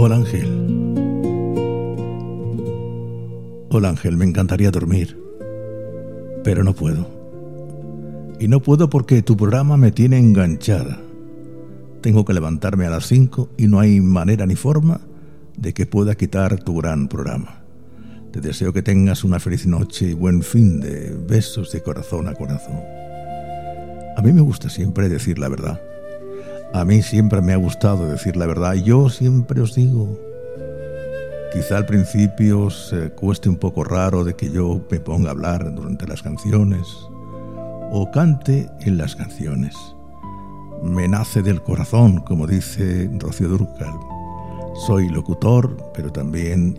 Hola Ángel. Hola Ángel, me encantaría dormir, pero no puedo. Y no puedo porque tu programa me tiene enganchada. Tengo que levantarme a las 5 y no hay manera ni forma de que pueda quitar tu gran programa. Te deseo que tengas una feliz noche y buen fin de besos de corazón a corazón. A mí me gusta siempre decir la verdad. A mí siempre me ha gustado decir la verdad y yo siempre os digo, quizá al principio os cueste un poco raro de que yo me ponga a hablar durante las canciones o cante en las canciones. Me nace del corazón, como dice Rocío Dúrcal. Soy locutor, pero también,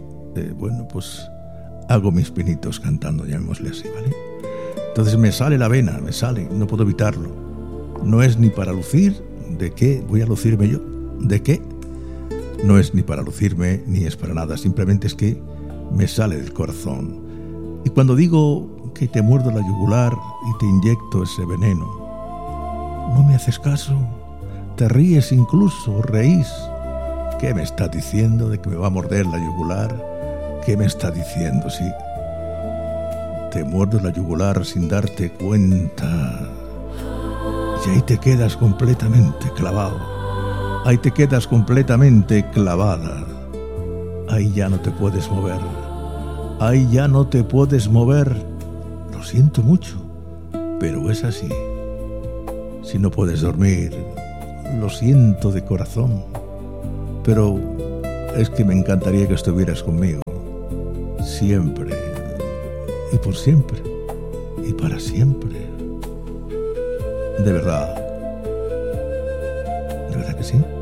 hago mis pinitos cantando, llamémosle así, ¿vale? Entonces me sale la vena, me sale, no puedo evitarlo. No es ni para lucir. ¿De qué voy a lucirme yo? ¿De qué? No es ni para lucirme ni es para nada, simplemente es que me sale del corazón. Y cuando digo que te muerdo la yugular y te inyecto ese veneno, no me haces caso, te ríes incluso, reís. ¿Qué me está diciendo de que me va a morder la yugular? ¿Qué me está diciendo? Sí, te muerdo la yugular sin darte cuenta. Y ahí te quedas completamente clavado. Ahí te quedas completamente clavada. Ahí ya no te puedes mover. Ahí ya no te puedes mover. Lo siento mucho, pero es así. Si no puedes dormir, lo siento de corazón. Pero es que me encantaría que estuvieras conmigo. Siempre. Y por siempre. Y para siempre. De verdad que sí.